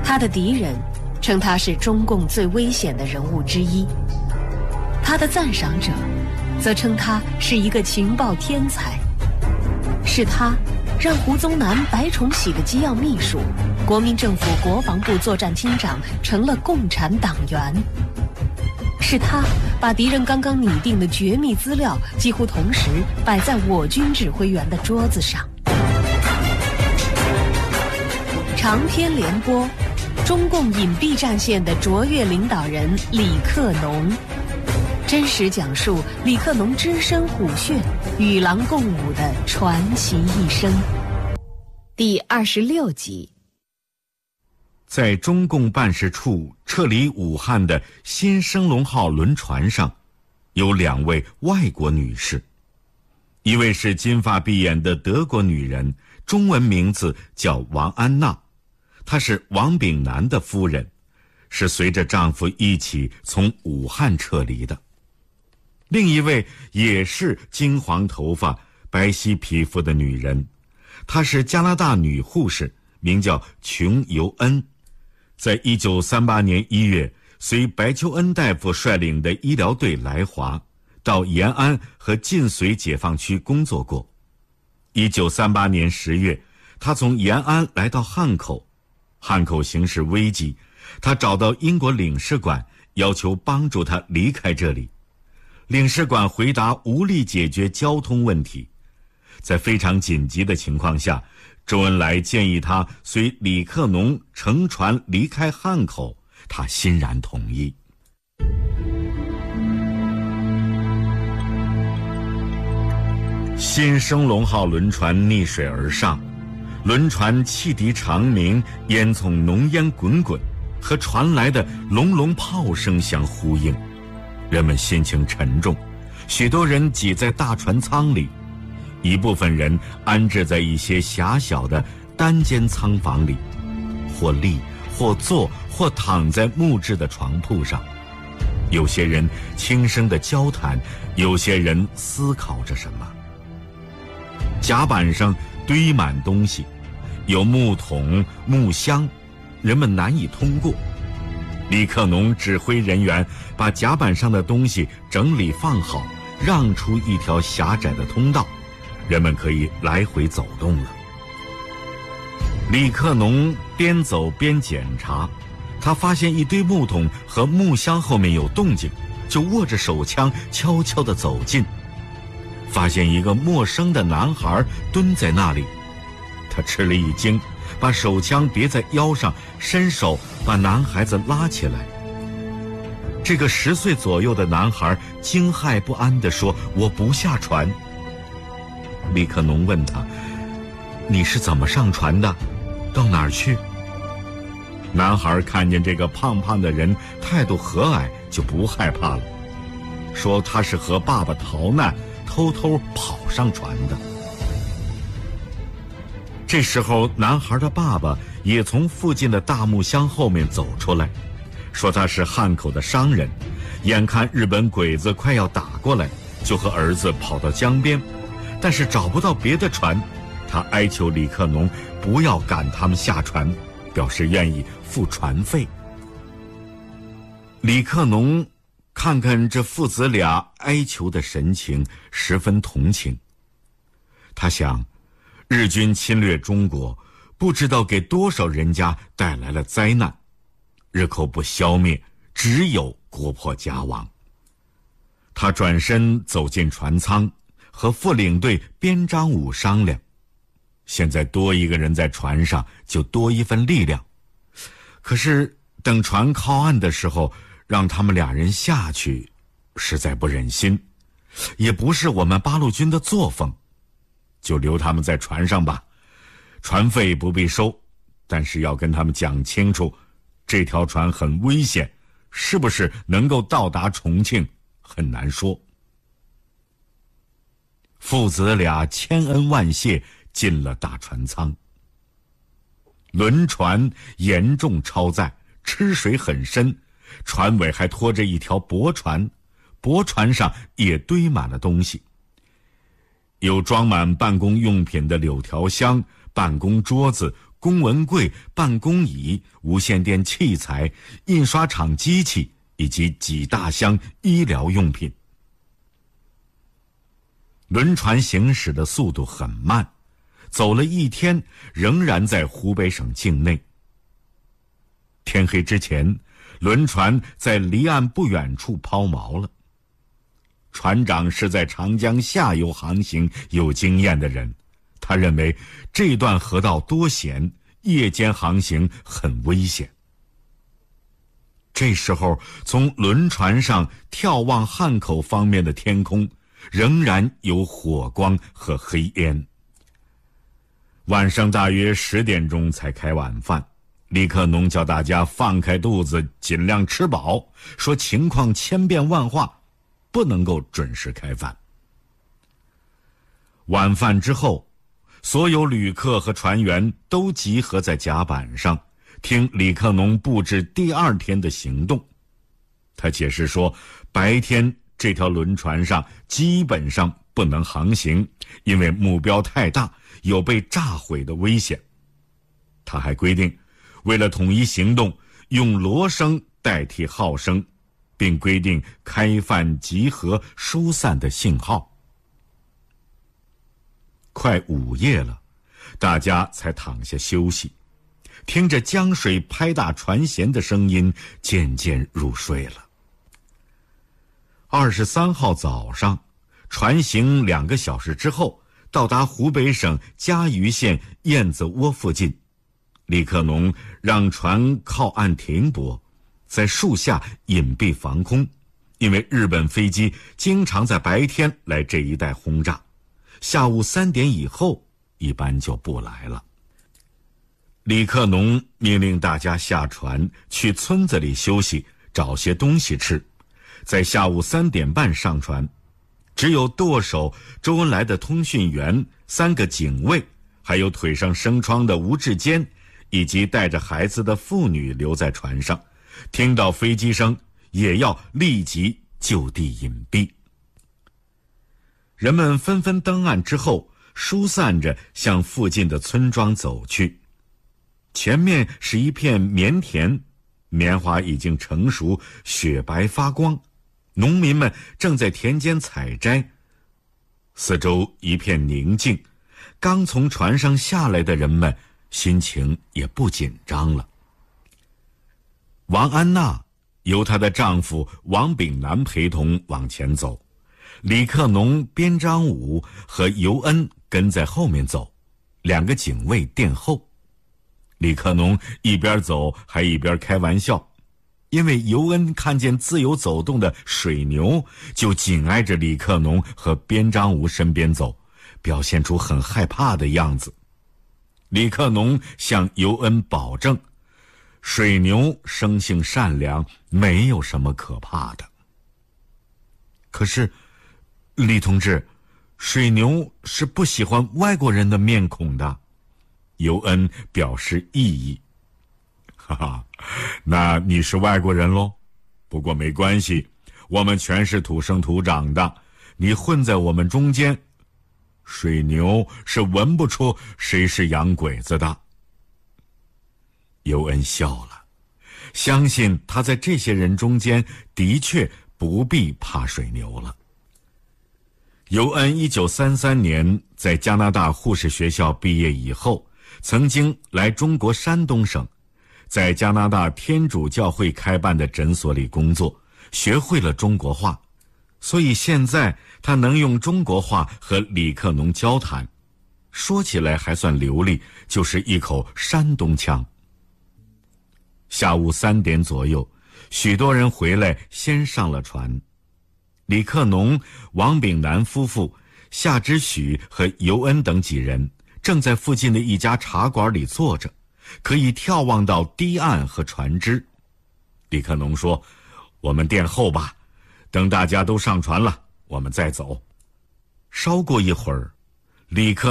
他的敌人称他是中共最危险的人物之一，他的赞赏者则称他是一个情报天才。是他让胡宗南白崇禧的机要秘书、国民政府国防部作战厅长成了共产党员。是他把敌人刚刚拟定的绝密资料几乎同时摆在我军指挥员的桌子上。长篇联播，中共隐蔽战线的卓越领导人李克农，真实讲述李克农只身虎穴、与狼共舞的传奇一生。第26集。 在中共办事处撤离武汉的新升龙号轮船上，有2位外国女士，一位是金发碧眼的德国女人，中文名字叫王安娜，她是王炳南的夫人，是随着丈夫一起从武汉撤离的。另一位也是金黄头发、白皙皮肤的女人，她是加拿大女护士，名叫琼尤恩。在1938年1月，随白求恩大夫率领的医疗队来华，到延安和晋绥解放区工作过。1938年10月，他从延安来到汉口，汉口形势危急，他找到英国领事馆，要求帮助他离开这里。领事馆回答无力解决交通问题。在非常紧急的情况下，周恩来建议他随李克农乘船离开汉口，他欣然同意。新升龙号轮船逆水而上，轮船汽笛长鸣，烟囱浓烟滚滚，和传来的隆隆炮声相呼应。人们心情沉重，许多人挤在大船舱里，一部分人安置在一些狭小的单间舱房里，或立或坐或躺在木质的床铺上。有些人轻声地交谈，有些人思考着什么。甲板上堆满东西，有木桶、木箱，人们难以通过。李克农指挥人员把甲板上的东西整理放好，让出一条狭窄的通道，人们可以来回走动了。李克农边走边检查，他发现一堆木桶和木箱后面有动静，就握着手枪悄悄地走近，发现一个陌生的男孩蹲在那里。他吃了一惊，把手枪别在腰上，伸手把男孩子拉起来。这个10岁左右的男孩惊骇不安地说：“我不下船。”李克农问他：“你是怎么上船的？到哪儿去？”男孩看见这个胖胖的人态度和蔼，就不害怕了，说他是和爸爸逃难，偷偷跑上船的。这时候，男孩的爸爸也从附近的大木箱后面走出来，说他是汉口的商人，眼看日本鬼子快要打过来，就和儿子跑到江边，但是找不到别的船，他哀求李克农不要赶他们下船，表示愿意付船费。李克农看看这父子俩哀求的神情，十分同情。他想，日军侵略中国，不知道给多少人家带来了灾难，日寇不消灭，只有国破家亡。他转身走进船舱，和副领队边章武商量，现在多一个人在船上，就多一份力量。可是等船靠岸的时候，让他们俩人下去，实在不忍心，也不是我们八路军的作风，就留他们在船上吧，船费不必收，但是要跟他们讲清楚，这条船很危险，是不是能够到达重庆很难说。父子俩千恩万谢，进了大船舱。轮船严重超载，吃水很深，船尾还拖着一条驳船，驳船上也堆满了东西，有装满办公用品的柳条箱、办公桌子、 公文柜、办公椅、无线电器材、印刷厂机器以及几大箱医疗用品。轮船行驶的速度很慢，走了一天，仍然在湖北省境内。天黑之前，轮船在离岸不远处抛锚了。船长是在长江下游航行有经验的人，他认为这段河道多险，夜间航行很危险。这时候，从轮船上眺望汉口方面的天空，仍然有火光和黑烟。晚上大约10点钟才开晚饭，李克农叫大家放开肚子，尽量吃饱，说情况千变万化，不能够准时开饭。晚饭之后，所有旅客和船员都集合在甲板上，听李克农布置第2天的行动。他解释说，白天这条轮船上基本上不能航行，因为目标太大，有被炸毁的危险。他还规定，为了统一行动，用锣声代替号声，并规定开饭、集合、疏散的信号。快午夜了，大家才躺下休息，听着江水拍打船舷的声音，渐渐入睡了。23号早上，船行2个小时之后，到达湖北省嘉鱼县燕子窝附近。李克农让船靠岸停泊，在树下隐蔽防空，因为日本飞机经常在白天来这一带轰炸，下午3点以后一般就不来了。李克农命令大家下船，去村子里休息，找些东西吃，在下午3点半上船。只有舵手周恩来的通讯员、3个警卫，还有腿上生疮的吴志坚，以及带着孩子的妇女留在船上，听到飞机声也要立即就地隐蔽。人们纷纷登岸之后，疏散着向附近的村庄走去。前面是一片棉田，棉花已经成熟，雪白发光，农民们正在田间采摘。四周一片宁静，刚从船上下来的人们心情也不紧张了。王安娜由她的丈夫王炳南陪同往前走，李克农、边章武和尤恩跟在后面走，2个警卫殿后。李克农一边走还一边开玩笑，因为尤恩看见自由走动的水牛，就紧挨着李克农和边章武身边走，表现出很害怕的样子。李克农向尤恩保证，水牛生性善良，没有什么可怕的。可是，李同志，水牛是不喜欢外国人的面孔的。尤恩表示异议。哈哈，那你是外国人喽？不过没关系，我们全是土生土长的，你混在我们中间，水牛是闻不出谁是洋鬼子的。尤恩笑了，相信他在这些人中间的确不必怕水牛了。尤恩1933年在加拿大护士学校毕业以后，曾经来中国山东省，在加拿大天主教会开办的诊所里工作，学会了中国话，所以现在他能用中国话和李克农交谈，说起来还算流利，就是一口山东腔。下午3点左右，许多人回来，先上了船。李克农、王炳南夫妇、夏之许和尤恩等几人正在附近的一家茶馆里坐着，可以眺望到堤岸和船只。李克农说，我们殿后吧，等大家都上船了，我们再走。稍过一会儿，李克